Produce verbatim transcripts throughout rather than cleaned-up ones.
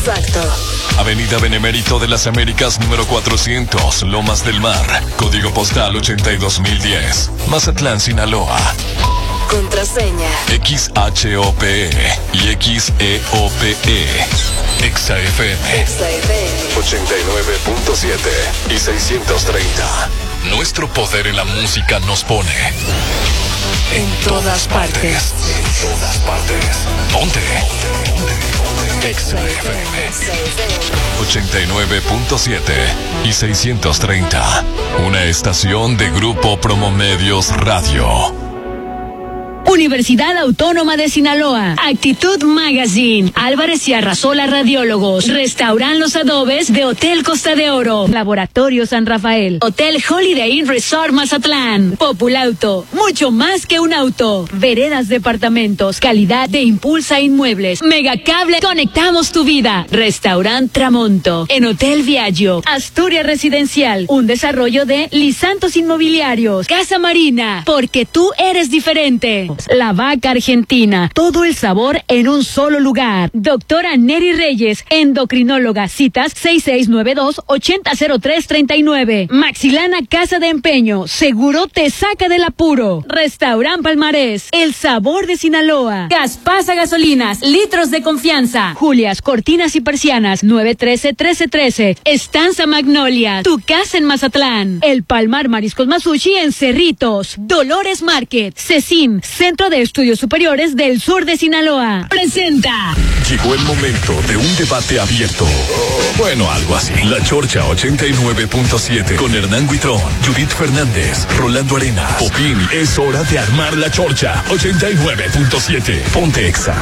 Exacto. Avenida Benemérito de las Américas número cuatrocientos, Lomas del Mar. Código postal ochenta y dos mil diez. Mazatlán, Sinaloa. Contraseña X H O P E y X E O P E. Exa F M. Exa F M ochenta y nueve punto siete y seiscientos treinta. Nuestro poder en la música nos pone en todas partes. En todas partes. Ponte. Exa F M ochenta y nueve punto siete y seiscientos treinta. Una estación de Grupo Promomedios Radio. Universidad Autónoma de Sinaloa, Actitud Magazine, Álvarez y Arrasola Radiólogos, Restauran Los Adobes de Hotel Costa de Oro, Laboratorio San Rafael, Hotel Holiday Inn Resort Mazatlán, Populauto, mucho más que un auto, Veredas Departamentos, calidad de Impulsa Inmuebles, Megacable, conectamos tu vida, Restaurant Tramonto, en Hotel Viaggio, Asturias Residencial, un desarrollo de Lisantos Inmobiliarios, Casa Marina, porque tú eres diferente. La Vaca Argentina, todo el sabor en un solo lugar. Doctora Neri Reyes, endocrinóloga, citas seis seis nueve dos, ocho cero cero tres tres nueve. Maxilana Casa de Empeño, seguro te saca del apuro. Restaurant Palmarés, el sabor de Sinaloa. Gaspasa Gasolinas, litros de confianza. Julias, cortinas y persianas, nueve uno tres, uno tres uno tres. Estanza Magnolia, tu casa en Mazatlán. El Palmar Mariscos Masushi en Cerritos. Dolores Market, Cecim, Centro de Estudios Superiores del Sur de Sinaloa. Presenta. Llegó el momento de un debate abierto. Bueno, algo así. La Chorcha ochenta y nueve punto siete con Hernán Guitrón, Judith Fernández, Rolando Arenas, Popín. Es hora de armar la Chorcha ochenta y nueve punto siete. Ponte Exa.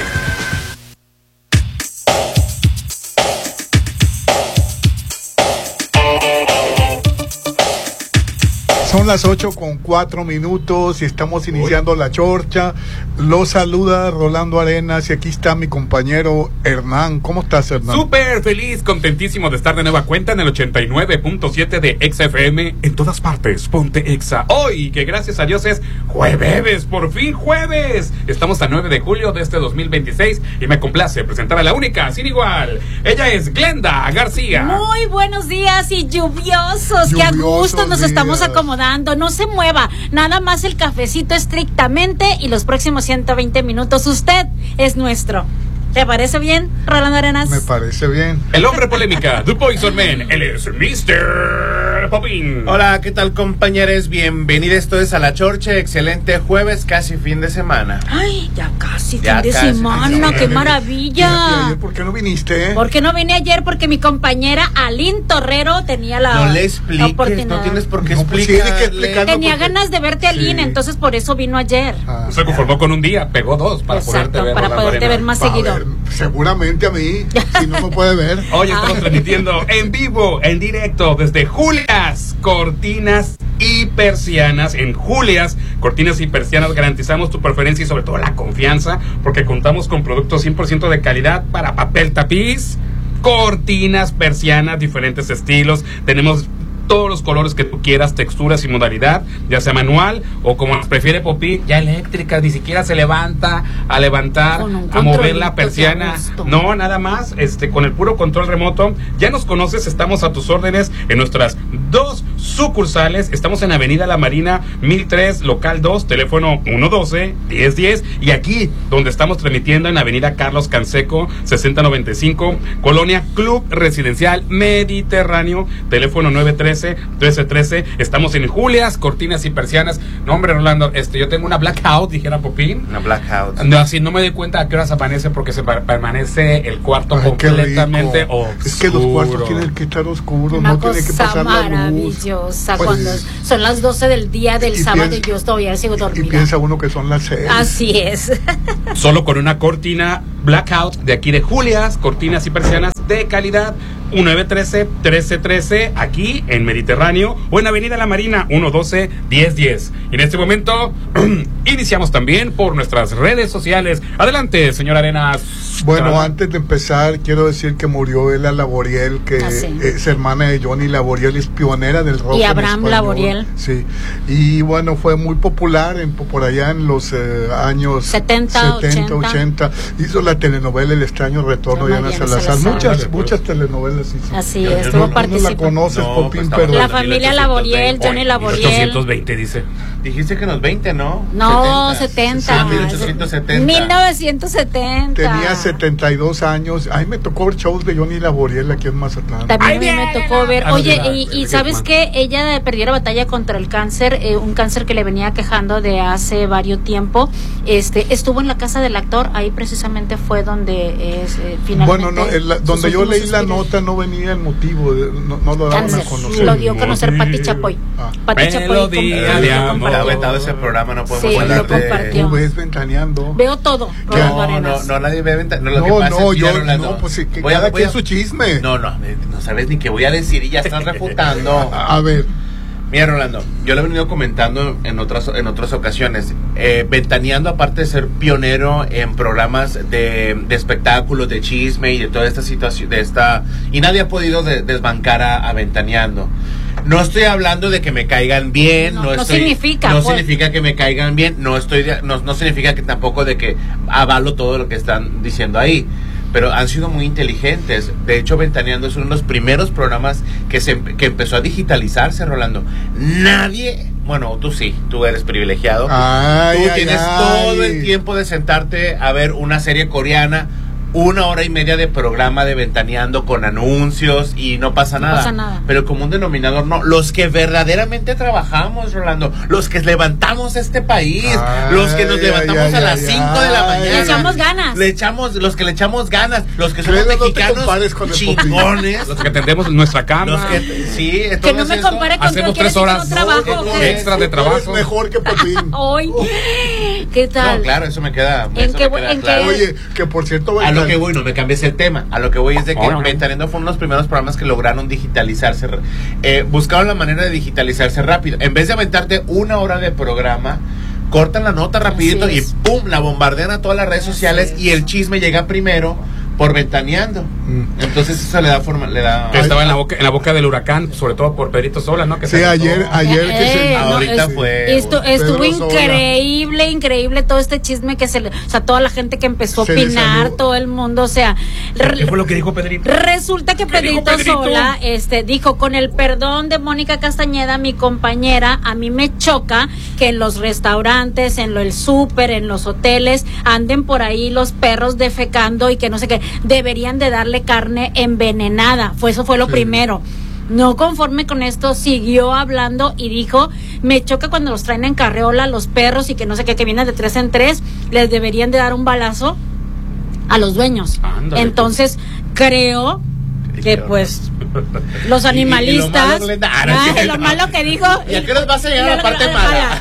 Son las ocho con cuatro minutos y estamos iniciando la Chorcha. Los saluda Rolando Arenas y aquí está mi compañero Hernán. ¿Cómo estás, Hernán? Súper feliz, contentísimo de estar de nueva cuenta en el ochenta y nueve punto siete de Exa F M. En todas partes, ponte Exa. Hoy, que gracias a Dios es jueves, por fin jueves. Estamos a nueve de julio de este dos mil veintiséis y me complace presentar a la única, sin igual. Ella es Glenda García. Muy buenos días y lluviosos. Qué a gusto nos días. Estamos acomodando. No se mueva, nada más el cafecito estrictamente y los próximos ciento veinte minutos usted es nuestro. ¿Te parece bien, Rolando Arenas? Me parece bien. El hombre polémica, The Poison Man, él es mister Popín. Hola, ¿qué tal, compañeros? Bienvenidos todos a la Chorcha. Excelente jueves, casi fin de semana. Ay, ya casi ya fin casi. de semana, qué maravilla. ¿Por qué no viniste? ¿Por qué no vine ayer? Porque mi compañera Aline Torrero tenía la No le expliques, oportunidad. No tienes por qué no, explicar. Pues sí, tenía porque... ganas de verte, Aline, sí. Entonces por eso vino ayer. Ah, se conformó con un día, pegó dos para Exacto, poderte ver. para poderte ver más seguido. Ver, seguramente a mí, si no me puede ver. Hoy estamos ah. transmitiendo en vivo, en directo, desde Julias, Cortinas y Persianas. En Julias, Cortinas y Persianas garantizamos tu preferencia y sobre todo la confianza, porque contamos con productos cien por ciento de calidad para papel tapiz, cortinas, persianas, diferentes estilos. Tenemos todos los colores que tú quieras, texturas y modalidad, ya sea manual o como nos prefiere Popí, ya eléctrica, ni siquiera se levanta a levantar, a mover la persiana, no, nada más, este, con el puro control remoto. Ya nos conoces, estamos a tus órdenes en nuestras dos sucursales. Estamos en Avenida La Marina mil tres, local dos, teléfono uno doce, diez diez, y aquí donde estamos transmitiendo en Avenida Carlos Canseco sesenta noventa y cinco, Colonia Club Residencial Mediterráneo, teléfono nueve trece, trece trece. Estamos en Julias, Cortinas y Persianas. No, hombre, Rolando, este, yo tengo una blackout, dijera Popín. Una blackout. No, así no me doy cuenta a qué horas amanece porque se permanece el cuarto Ay, completamente oscuro. Es que los cuartos tienen que estar oscuros, una no tiene que pasar la luz. Maravillosa, pues, cuando son las doce del día del y sábado piensa, y yo todavía sigo dormida. Y piensa uno que son las seis. Así es. Solo con una cortina blackout de aquí de Julias, Cortinas y Persianas de calidad. nueve trece, trece trece, aquí en Mediterráneo o en Avenida La Marina uno doce, diez diez. Y en este momento iniciamos también por nuestras redes sociales. Adelante, señora Arenas. Bueno, Claro. antes de empezar, quiero decir que murió Ela Laboriel, que Ah, sí. es hermana de Johnny Laboriel, es pionera del rock. Y en Abraham español. Laboriel. Sí. Y bueno, fue muy popular en, por allá en los eh, años setenta, setenta, ochenta. ochenta. Hizo la telenovela El extraño retorno de Ana Diana Salazar. Salazar. Muchas, muchas telenovelas hizo. Así Yo- yo es, no- estuvo no Tú no la participando. conoces, No, Popín, pues, pero... La en familia mil Laboriel, ochocientos veinte. Johnny Laboriel. ochocientos veinte dice. Dijiste que en los veinte, ¿no? No, setenta. setenta. Ah, mil ochocientos setenta. mil novecientos setenta. Tenía setenta y dos años. Ay, me tocó ver shows de Johnny Laboriel aquí en Mazatlán. También Ay, a mí me bien. tocó ver. Ah, Oye, mira, y, y el ¿sabes Hitman. qué? Ella perdió la batalla contra el cáncer, eh, un cáncer que le venía quejando de hace varios tiempo. Este, estuvo en la casa del actor, ahí precisamente fue donde es, eh, finalmente. Bueno, no, en la- sus donde yo últimos leí la suspiros. nota no venía el motivo, de- no, no lo daban Cáncer. a conocer. Lo dio a conocer Pati Chapoy. Ah. Pati Chapoy Melodía com- de lo amor. Está compartió. vetado ese programa, no podemos Sí, hablar lo de... compartió. Tú ves ventaneando. Veo todo. ¿Qué? Rolando No, no, Arenas. no, nadie ve venta. No, lo que No, pasa no, es, mira, yo, Rolando, no, pues sí, que voy a- cada voy a- quien su chisme. No, no, eh, no sabes ni qué voy a decir y ya estás refutando. A, a ver, Mira, Rolando, yo lo he venido comentando en otras en otras ocasiones. Eh, Ventaneando, aparte de ser pionero en programas de, de espectáculos, de chisme y de toda esta situación, de esta y nadie ha podido de- desbancar a, a Ventaneando. No estoy hablando de que me caigan bien, No, no, no estoy- significa, no pues. significa que me caigan bien, no estoy, de- no, no significa que tampoco de que avalo todo lo que están diciendo ahí. Pero han sido muy inteligentes. De hecho, Ventaneando es uno de los primeros programas que se que empezó a digitalizarse, Rolando. Nadie, bueno, tú sí, tú eres privilegiado. Ay, tú ay, tienes ay. todo el tiempo de sentarte a ver una serie coreana, una hora y media de programa de Ventaneando con anuncios y no pasa No nada. pasa nada. Pero como un denominador, no. Los que verdaderamente trabajamos, Rolando, los que levantamos este país, Ay, los que nos levantamos ay, a las ay, cinco de la ay. mañana. Le echamos ganas. Le echamos, los que le echamos ganas, los que somos Fredo, no te mexicanos compares con el chingones. Los que tendemos nuestra cama. Los que, sí, Que no entonces me eso- compare con hacemos ¿quieres tres que horas, no trabajo? ¿no? ¿O qué? Extra de tú eres trabajo. mejor que Popín. Hoy, ¿qué tal? No, claro, eso me queda. ¿En eso qué me voy- queda en qué- claro. Oye, que por cierto... A lo Ventan- que voy, no me cambies el tema. A lo que voy es de que Oh, no, no. Ventaneando fue uno de los primeros programas que lograron digitalizarse. Eh, buscaron la manera de digitalizarse rápido. En vez de aventarte una hora de programa, cortan la nota rapidito Así y es. pum, la bombardean a todas las redes sociales y el chisme llega primero por Ventaneando. Mm. Entonces eso le da forma, le da. Que estaba en la boca en la boca del huracán, sobre todo por Pedrito Sola, ¿no? Que Sí, se ayer, ayer que se... Eh, no, ahorita es- fue- Esto, estuvo Pedro Sola. increíble, increíble todo este chisme que se le, o sea, toda la gente que empezó a Se le opinar, salió. todo el mundo, o sea, ¿Qué fue lo que dijo Pedrito? resulta que ¿Qué dijo Pedrito Pedrito? Sola este, dijo, con el perdón de Mónica Castañeda, mi compañera, a mí me choca que en los restaurantes, en lo, el súper, en los hoteles, anden por ahí los perros defecando y que no sé qué, deberían de darle carne envenenada. Fue, eso fue lo Sí. primero. No conforme con esto, siguió hablando y dijo, me choca cuando los traen en carreola los perros y que no sé qué, que vienen de tres en tres, les deberían de dar un balazo a los dueños. Ándale, Entonces, creo que pues los Y- y- y lo animalistas, malo, Glenda, ah, no es ah, cierto. lo malo que dijo, ¿Y a qué nos vas a llegar a la y- parte y-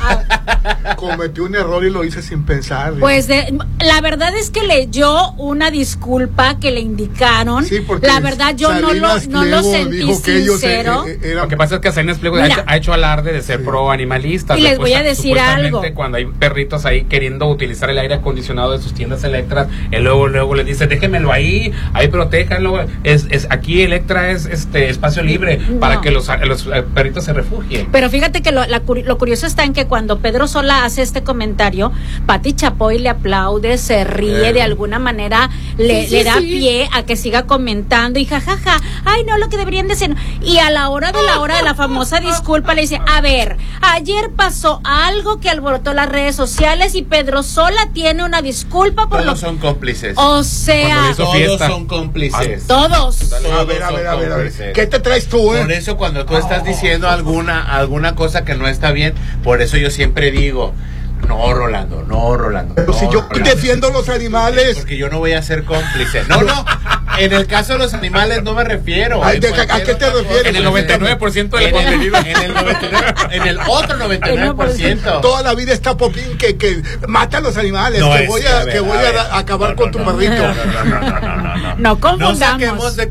mala? Cometió un error y lo hice sin pensar. Pues de- la verdad es que leyó una disculpa que le indicaron. Sí, porque La verdad yo no lo, Salinas no lo Pliego sentí dijo que ellos, sincero. eh, eh, eran- Lo que pasa es que Salinas Pliego ha Mira. hecho, ha hecho alarde de ser Sí. pro animalista. Y les voy a decir Supuestamente, algo. cuando hay perritos ahí queriendo utilizar el aire acondicionado de sus tiendas Electras, él luego luego les dice, déjenmelo ahí, ahí protéjanlo. Es, es aquí Electra es este espacio libre No. para que los, los eh, perritos se refugien. Pero fíjate que lo, la curi- lo curioso está en que cuando Pedro Sola hace este comentario, Pati Chapoy le aplaude, se ríe, Eh. de alguna manera le, Sí, sí, le da sí. pie a que siga comentando y jajaja, ay no, lo que deberían decir. Y a la hora de la hora de la famosa disculpa le dice, a ver, ayer pasó algo que alborotó las redes sociales y Pedro Sola tiene una disculpa por lo Todos son cómplices. O sea, Cuando le hizo Todos fiesta. son cómplices. todos. A ver, a ver, a ver, a ver. ¿Qué te traes tú, eh? Por eso cuando tú estás diciendo alguna alguna cosa que no está bien, por eso yo siempre digo, no, Rolando, no, Rolando. Pero no, si yo Rolando. defiendo los animales. Porque yo no voy a ser cómplice. No, no. En el caso de los animales no me refiero. Ay, En de- ¿a cualquier qué te otra cosa. refieres? En el noventa y nueve por ciento del En el- contenido. En el noventa y nueve en el otro noventa y nueve por ciento. Toda la vida está Popín que, que mata a los animales, No, que es voy que, a, a ver, que voy a a, ver. da- acabar No, con no, tu no, perrito. No, no, no, no, no, no. No confundamos. No saquemos de